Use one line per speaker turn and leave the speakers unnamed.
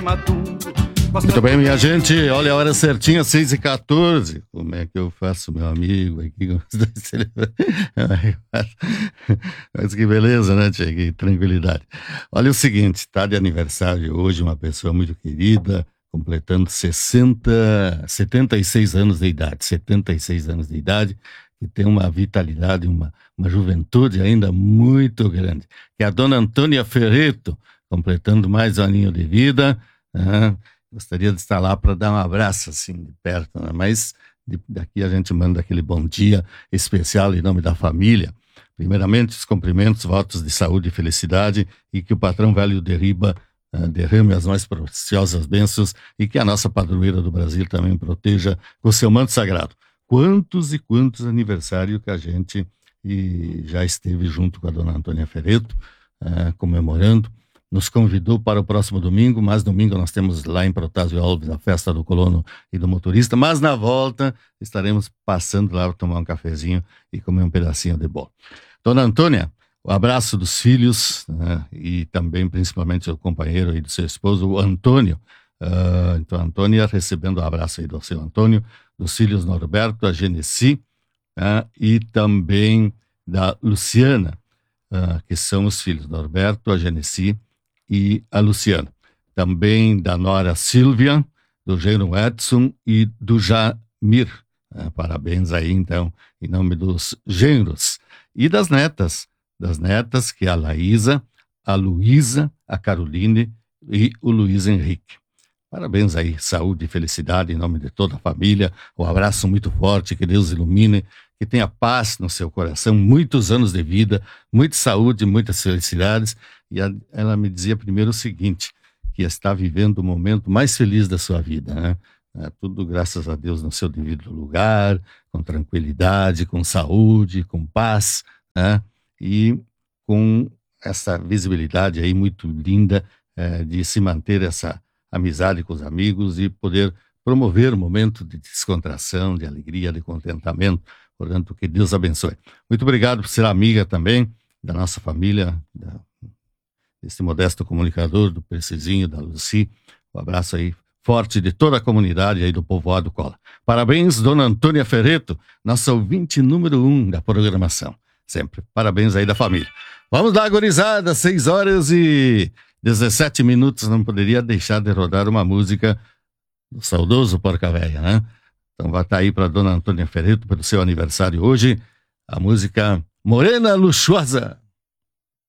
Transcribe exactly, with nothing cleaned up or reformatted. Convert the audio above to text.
Muito bem, minha gente, olha a hora certinha, seis e quatorze. Como é que eu faço, meu amigo? Aqui, mas que beleza, né, tia? Que tranquilidade. Olha o seguinte, tá de aniversário hoje uma pessoa muito querida, completando sessenta, setenta e seis anos de idade, setenta e seis anos de idade, que tem uma vitalidade, uma, uma juventude ainda muito grande, que é a dona Antônia Ferreto, completando mais um aninho de vida, né? Gostaria de estar lá para dar um abraço assim de perto, né? Mas de, daqui a gente manda aquele bom dia especial em nome da família. Primeiramente, os cumprimentos, votos de saúde e felicidade, e que o patrão velho de Riba uh, derrame as mais preciosas bênçãos, e que a nossa padroeira do Brasil também proteja com seu manto sagrado. Quantos e quantos aniversários que a gente e já esteve junto com a dona Antônia Ferreto, uh, comemorando. Nos convidou para o próximo domingo, mas domingo nós temos lá em Protásio Alves a festa do colono e do motorista, mas na volta estaremos passando lá para tomar um cafezinho e comer um pedacinho de bolo. Dona Antônia, o abraço dos filhos, né, e também principalmente do companheiro e do seu esposo, o Antônio. Uh, então a Antônia recebendo o abraço aí do seu Antônio, dos filhos Norberto, a Genesi, uh, e também da Luciana, uh, que são os filhos Norberto, a Genesi e a Luciana. Também da nora Silvia, do genro Edson e do Jamir. É, parabéns aí, então, em nome dos genros. E das netas, das netas, que é a Laísa, a Luísa, a Caroline e o Luiz Henrique. Parabéns aí, saúde e felicidade em nome de toda a família. Um abraço muito forte, que Deus ilumine, que tenha paz no seu coração, muitos anos de vida, muita saúde, muitas felicidades. E a, ela me dizia primeiro o seguinte, que está vivendo o momento mais feliz da sua vida, né? É, tudo graças a Deus no seu devido lugar, com tranquilidade, com saúde, com paz, né? E com essa visibilidade aí muito linda, é, de se manter essa amizade com os amigos e poder promover um momento de descontração, de alegria, de contentamento. Portanto, que Deus abençoe. Muito obrigado por ser amiga também da nossa família, da, desse modesto comunicador, do Precisinho, da Luci. Um abraço aí forte de toda a comunidade aí do povoado Cola. Parabéns, dona Antônia Ferreto, nossa ouvinte número um da programação. Sempre. Parabéns aí da família. Vamos lá, gurizada, seis horas e dezessete minutos, não poderia deixar de rodar uma música do saudoso Porca Véia, né? Então vai estar aí para dona Antônia Ferreto pelo seu aniversário hoje, a música Morena Luxuosa.